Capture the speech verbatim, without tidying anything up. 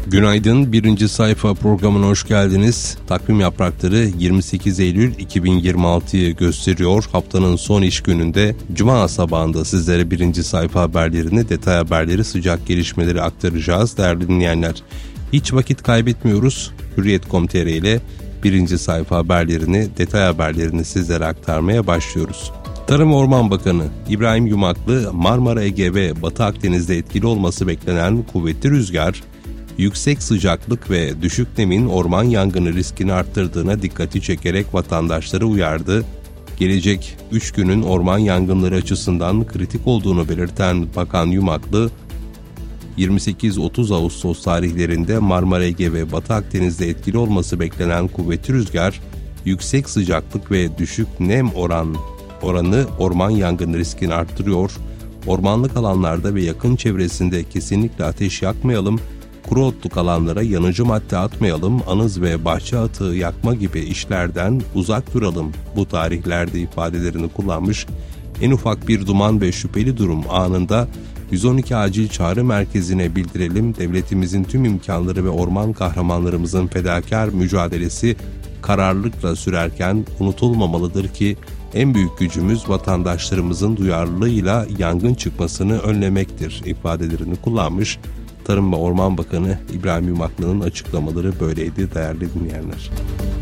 Günaydın, birinci sayfa programına hoş geldiniz. Takvim yaprakları yirmi sekiz Eylül iki bin yirmi altıyı gösteriyor. Haftanın son iş gününde Cuma sabahında sizlere birinci sayfa haberlerini, detay haberleri, sıcak gelişmeleri aktaracağız değerli dinleyenler. Hiç vakit kaybetmiyoruz. Hürriyet nokta com nokta tr ile birinci sayfa haberlerini, detay haberlerini sizlere aktarmaya başlıyoruz. Tarım ve Orman Bakanı İbrahim Yumaklı, Marmara, Ege ve Batı Akdeniz'de etkili olması beklenen kuvvetli rüzgar, yüksek sıcaklık ve düşük nemin orman yangını riskini arttırdığına dikkati çekerek vatandaşları uyardı. Gelecek üç günün orman yangınları açısından kritik olduğunu belirten Bakan Yumaklı, yirmi sekiz otuz Ağustos tarihlerinde Marmara, Ege ve Batı Akdeniz'de etkili olması beklenen kuvvetli rüzgar, yüksek sıcaklık ve düşük nem oran oranı orman yangını riskini arttırıyor. Ormanlık alanlarda ve yakın çevresinde kesinlikle ateş yakmayalım, kuru otluk alanlara yanıcı madde atmayalım, anız ve bahçe atığı yakma gibi işlerden uzak duralım bu tarihlerde ifadelerini kullanmış. En ufak bir duman ve şüpheli durum anında yüz on iki acil çağrı merkezine bildirelim. Devletimizin tüm imkanları ve orman kahramanlarımızın fedakar mücadelesi kararlılıkla sürerken unutulmamalıdır ki en büyük gücümüz vatandaşlarımızın duyarlılığıyla yangın çıkmasını önlemektir ifadelerini kullanmış. Tarım ve Orman Bakanı İbrahim Yumaklı'nın açıklamaları böyleydi değerli dinleyenler.